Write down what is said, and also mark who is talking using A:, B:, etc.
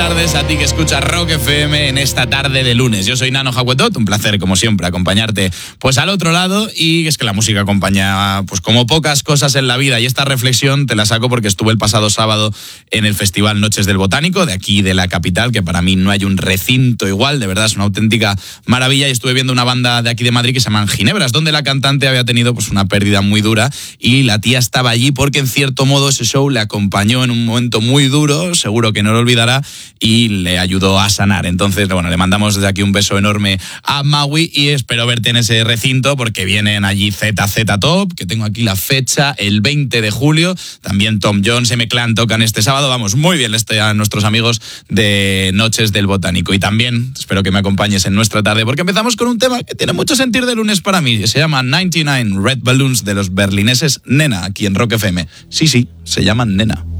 A: tardes a ti que escuchas Rock FM en esta tarde de lunes. Yo soy Nano Hawetot, un placer como siempre acompañarte pues al otro lado, y es que la música acompaña pues como pocas cosas en la vida, y esta reflexión te la saco porque estuve el pasado sábado en el Festival Noches del Botánico de aquí de la capital, que para mí no hay un recinto igual, de verdad es una auténtica maravilla, y estuve viendo una banda de aquí de Madrid que se llaman Ginebras, donde la cantante había tenido pues una pérdida muy dura, y la tía estaba allí porque en cierto modo ese show le acompañó en un momento muy duro, seguro que no lo olvidará, y le ayudó a sanar. Entonces, bueno, le mandamos desde aquí un beso enorme a Maui, y espero verte en ese recinto porque vienen allí ZZ Top, que tengo aquí la fecha, el 20 de julio, también Tom Jones, M-Clan tocan este sábado, vamos, muy bien a nuestros amigos de Noches del Botánico, y también espero que me acompañes en nuestra tarde porque empezamos con un tema que tiene mucho sentido de lunes para mí, se llama 99 Red Balloons de los berlineses Nena, aquí en Rock FM. Sí, se llaman Nena.